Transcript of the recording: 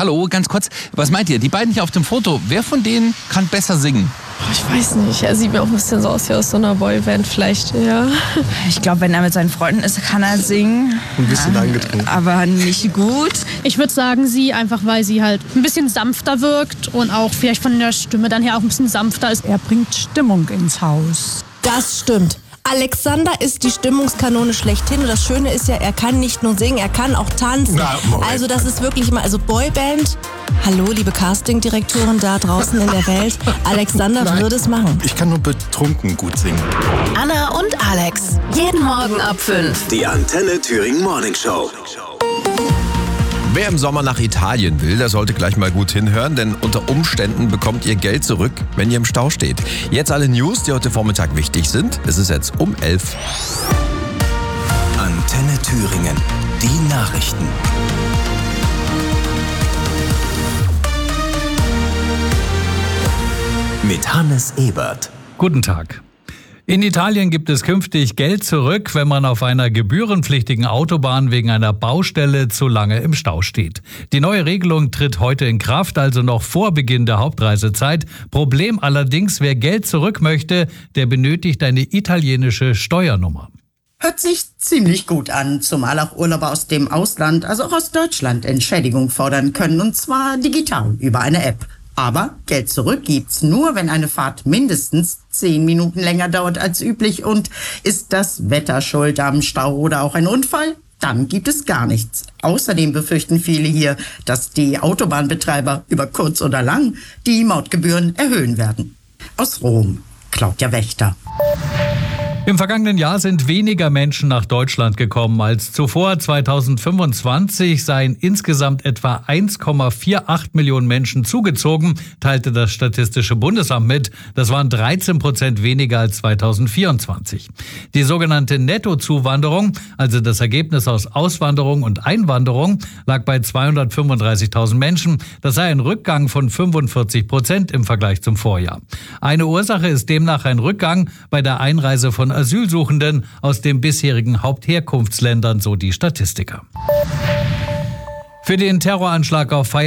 Hallo, ganz kurz, was meint ihr? Die beiden hier auf dem Foto, wer von denen kann besser singen? Ich weiß nicht, er sieht mir auch ein bisschen so aus wie aus so einer Boyband vielleicht, ja. Ich glaube, wenn er mit seinen Freunden ist, kann er singen. Ein bisschen angetrunken. Aber nicht gut. Ich würde sagen, sie, einfach weil sie halt ein bisschen sanfter wirkt und auch vielleicht von der Stimme dann her auch ein bisschen sanfter ist. Er bringt Stimmung ins Haus. Das stimmt. Alexander ist die Stimmungskanone schlechthin. Und das Schöne ist ja, er kann nicht nur singen, er kann auch tanzen. Also das ist wirklich mal, also Boyband. Hallo, liebe Castingdirektoren da draußen in der Welt. Alexander würde es machen. Ich kann nur betrunken gut singen. Anna und Alex. Jeden Morgen ab 5. Die Antenne Thüringen Morning Show. Wer im Sommer nach Italien will, der sollte gleich mal gut hinhören, denn unter Umständen bekommt ihr Geld zurück, wenn ihr im Stau steht. Jetzt alle News, die heute Vormittag wichtig sind. Es ist jetzt um 11. Antenne Thüringen. Die Nachrichten. Mit Hannes Ebert. Guten Tag. In Italien gibt es künftig Geld zurück, wenn man auf einer gebührenpflichtigen Autobahn wegen einer Baustelle zu lange im Stau steht. Die neue Regelung tritt heute in Kraft, also noch vor Beginn der Hauptreisezeit. Problem allerdings, wer Geld zurück möchte, der benötigt eine italienische Steuernummer. Hört sich ziemlich gut an, zumal auch Urlauber aus dem Ausland, also auch aus Deutschland, Entschädigung fordern können, und zwar digital über eine App. Aber Geld zurück gibt's nur, wenn eine Fahrt mindestens 10 Minuten länger dauert als üblich, und ist das Wetter schuld am Stau oder auch ein Unfall, dann gibt es gar nichts. Außerdem befürchten viele hier, dass die Autobahnbetreiber über kurz oder lang die Mautgebühren erhöhen werden. Aus Rom, Claudia Wächter. Im vergangenen Jahr sind weniger Menschen nach Deutschland gekommen als zuvor. 2025 seien insgesamt etwa 1,48 Millionen Menschen zugezogen, teilte das Statistische Bundesamt mit. Das waren 13% weniger als 2024. Die sogenannte Nettozuwanderung, also das Ergebnis aus Auswanderung und Einwanderung, lag bei 235.000 Menschen. Das sei ein Rückgang von 45% im Vergleich zum Vorjahr. Eine Ursache ist demnach ein Rückgang bei der Einreise von Asylsuchenden aus den bisherigen Hauptherkunftsländern, so die Statistiker. Für den Terroranschlag auf